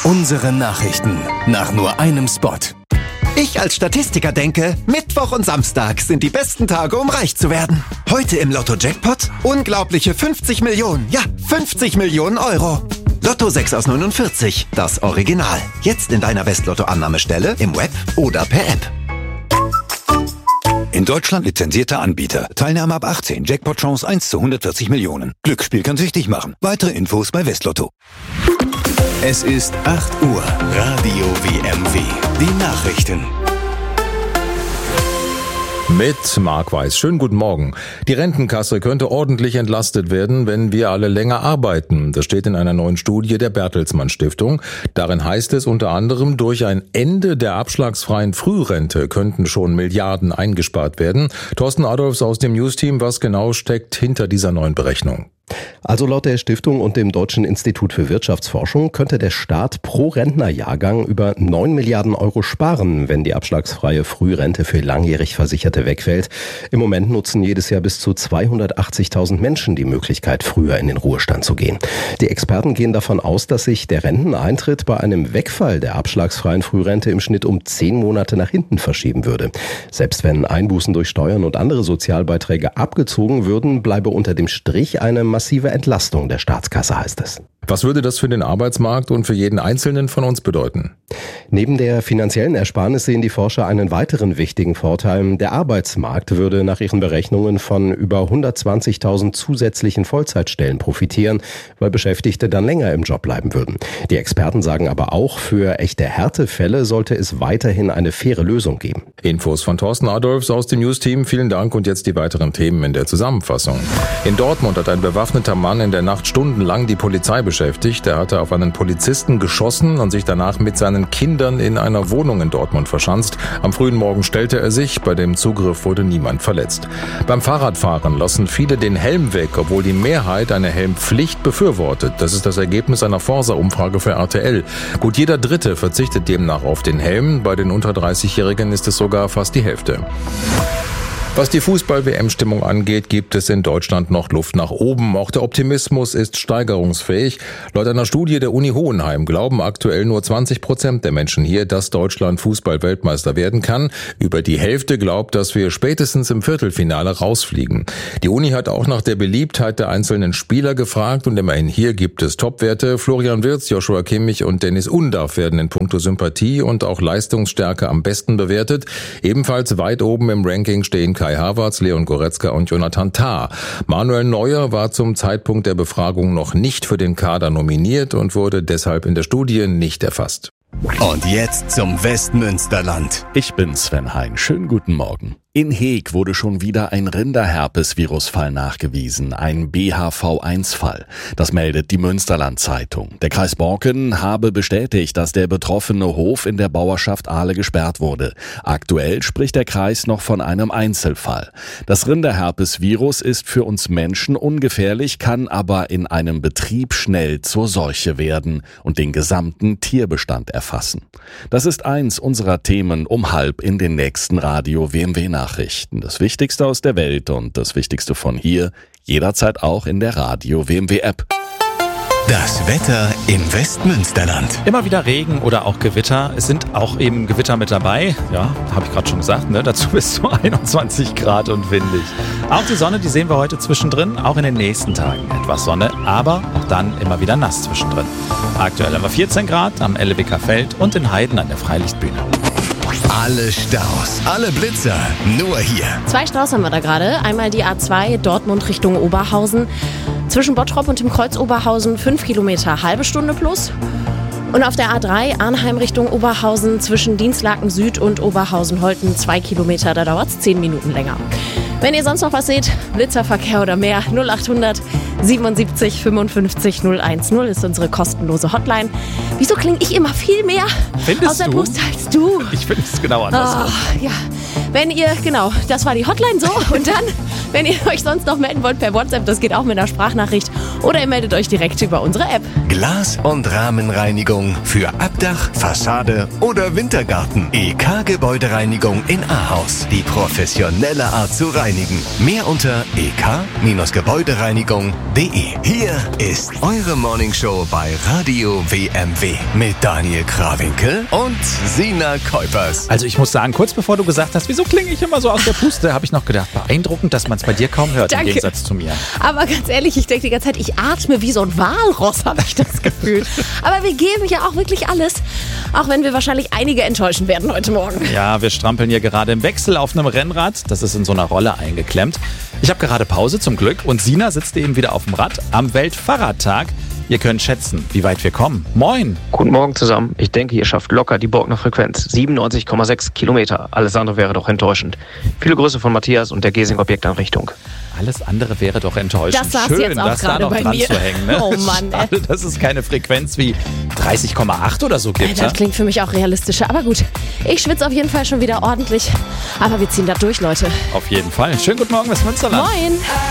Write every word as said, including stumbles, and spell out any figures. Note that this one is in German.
Unsere Nachrichten nach nur einem Spot. Ich als Statistiker denke, Mittwoch und Samstag sind die besten Tage, um reich zu werden. Heute im Lotto-Jackpot unglaubliche fünfzig Millionen, ja fünfzig Millionen Euro. Lotto sechs aus neunundvierzig, das Original. Jetzt in deiner Westlotto-Annahmestelle, im Web oder per App. In Deutschland lizenzierter Anbieter. Teilnahme ab achtzehn. Jackpot-Chance eins zu hundertvierzig Millionen. Glücksspiel kann süchtig machen. Weitere Infos bei Westlotto. Es ist acht Uhr. Radio W M W. Die Nachrichten. Mit Marc Weiß. Schönen guten Morgen. Die Rentenkasse könnte ordentlich entlastet werden, wenn wir alle länger arbeiten. Das steht in einer neuen Studie der Bertelsmann Stiftung. Darin heißt es unter anderem, durch ein Ende der abschlagsfreien Frührente könnten schon Milliarden eingespart werden. Thorsten Adolfs aus dem News-Team, was genau steckt hinter dieser neuen Berechnung? Also laut der Stiftung und dem Deutschen Institut für Wirtschaftsforschung könnte der Staat pro Rentnerjahrgang über neun Milliarden Euro sparen, wenn die abschlagsfreie Frührente für langjährig Versicherte wegfällt. Im Moment nutzen jedes Jahr bis zu zweihundertachtzigtausend Menschen die Möglichkeit, früher in den Ruhestand zu gehen. Die Experten gehen davon aus, dass sich der Renteneintritt bei einem Wegfall der abschlagsfreien Frührente im Schnitt um zehn Monate nach hinten verschieben würde. Selbst wenn Einbußen durch Steuern und andere Sozialbeiträge abgezogen würden, bleibe unter dem Strich eine massive Entlastung der Staatskasse, heißt es. Was würde das für den Arbeitsmarkt und für jeden Einzelnen von uns bedeuten? Neben der finanziellen Ersparnis sehen die Forscher einen weiteren wichtigen Vorteil. Der Arbeitsmarkt würde nach ihren Berechnungen von über hundertzwanzigtausend zusätzlichen Vollzeitstellen profitieren, weil Beschäftigte dann länger im Job bleiben würden. Die Experten sagen aber auch, für echte Härtefälle sollte es weiterhin eine faire Lösung geben. Infos von Thorsten Adolfs aus dem News-Team. Vielen Dank und jetzt die weiteren Themen in der Zusammenfassung. In Dortmund hat ein bewaffneter Mann in der Nacht stundenlang die Polizei beschäftigt. Er hatte auf einen Polizisten geschossen und sich danach mit seinen Kindern in einer Wohnung in Dortmund verschanzt. Am frühen Morgen stellte er sich. Bei dem Zugriff wurde niemand verletzt. Beim Fahrradfahren lassen viele den Helm weg, obwohl die Mehrheit eine Helmpflicht befürwortet. Das ist das Ergebnis einer Forsa-Umfrage für R T L. Gut jeder Dritte verzichtet demnach auf den Helm. Bei den unter dreißigjährigen ist es sogar fast die Hälfte. Was die Fußball-W M-Stimmung angeht, gibt es in Deutschland noch Luft nach oben. Auch der Optimismus ist steigerungsfähig. Laut einer Studie der Uni Hohenheim glauben aktuell nur zwanzig Prozent der Menschen hier, dass Deutschland Fußball-Weltmeister werden kann. Über die Hälfte glaubt, dass wir spätestens im Viertelfinale rausfliegen. Die Uni hat auch nach der Beliebtheit der einzelnen Spieler gefragt und immerhin hier gibt es Topwerte. Florian Wirtz, Joshua Kimmich und Dennis Undaff werden in puncto Sympathie und auch Leistungsstärke am besten bewertet. Ebenfalls weit oben im Ranking stehen Kai Havertz, Leon Goretzka und Jonathan Tah. Manuel Neuer war zum Zeitpunkt der Befragung noch nicht für den Kader nominiert und wurde deshalb in der Studie nicht erfasst. Und jetzt zum Westmünsterland. Ich bin Sven Hein. Schönen guten Morgen. In Heeg wurde schon wieder ein Rinderherpes-Virusfall nachgewiesen, ein B H V eins Fall. Das meldet die Münsterland-Zeitung. Der Kreis Borken habe bestätigt, dass der betroffene Hof in der Bauerschaft Ahle gesperrt wurde. Aktuell spricht der Kreis noch von einem Einzelfall. Das Rinderherpes-Virus ist für uns Menschen ungefährlich, kann aber in einem Betrieb schnell zur Seuche werden und den gesamten Tierbestand erfassen. Das ist eins unserer Themen um halb in den nächsten Radio-W M W-Nachrichten. Nachrichten. Das Wichtigste aus der Welt und das Wichtigste von hier, jederzeit auch in der Radio-W M W-App. Das Wetter im Westmünsterland. Immer wieder Regen oder auch Gewitter. Es sind auch eben Gewitter mit dabei. Ja, habe ich gerade schon gesagt, ne? Dazu bis zu einundzwanzig Grad und windig. Auch die Sonne, die sehen wir heute zwischendrin. Auch in den nächsten Tagen etwas Sonne, aber auch dann immer wieder nass zwischendrin. Aktuell haben wir vierzehn Grad am L B K-Feld und in Heiden an der Freilichtbühne. Alle Staus, alle Blitzer, nur hier. Zwei Staus haben wir da gerade. Einmal die A zwei Dortmund Richtung Oberhausen. Zwischen Bottrop und dem Kreuz Oberhausen fünf Kilometer, halbe Stunde plus. Und auf der A drei Arnheim Richtung Oberhausen zwischen Dienstlaken Süd und Oberhausen-Holten zwei Kilometer, da dauert es zehn Minuten länger. Wenn ihr sonst noch was seht, Blitzerverkehr oder mehr, null achthundert siebenundsiebzig fünfundfünfzig null eins null ist unsere kostenlose Hotline. Wieso klinge ich immer viel mehr Findest aus der du? Puste als du? Ich finde es genau andersrum. Oh, ja, wenn ihr, genau, das war die Hotline so. Und dann, wenn ihr euch sonst noch melden wollt per WhatsApp, das geht auch mit einer Sprachnachricht, Oder ihr meldet euch direkt über unsere App. Glas- und Rahmenreinigung für Abdach, Fassade oder Wintergarten. E K Gebäudereinigung in Ahaus. Die professionelle Art zu reinigen. Mehr unter e k Gebäudereinigung punkt d e. Hier ist eure Morningshow bei Radio W M W mit Daniel Krawinkel und Sina Kuipers. Also ich muss sagen, kurz bevor du gesagt hast, wieso klinge ich immer so aus der Puste, habe ich noch gedacht, beeindruckend, dass man es bei dir kaum hört, Danke. im Gegensatz zu mir. Aber ganz ehrlich, ich denke die ganze Zeit, ich atme wie so ein Walross, habe ich das Gefühl. Aber wir geben ja auch wirklich alles, auch wenn wir wahrscheinlich einige enttäuschen werden heute Morgen. Ja, wir strampeln hier gerade im Wechsel auf einem Rennrad. Das ist in so einer Rolle eingeklemmt. Ich habe gerade Pause zum Glück und Sina sitzt eben wieder auf dem Rad am Weltfahrradtag. Ihr könnt schätzen, wie weit wir kommen. Moin! Guten Morgen zusammen. Ich denke, ihr schafft locker die Borgner Frequenz. siebenundneunzig Komma sechs Kilometer. Alles andere wäre doch enttäuschend. Viele Grüße von Matthias und der Gesing Objekteinrichtung. Alles andere wäre doch enttäuschend. Das saß Schön, jetzt auch das da gerade noch bei dran mir. zu hängen. Ne? Oh Mann, ey. Schade, dass es keine Frequenz wie dreißig Komma acht oder so gibt. Das klingt für mich auch realistischer. Aber gut, ich schwitze auf jeden Fall schon wieder ordentlich. Aber wir ziehen da durch, Leute. Auf jeden Fall. Schönen guten Morgen, das Münsterland. Moin!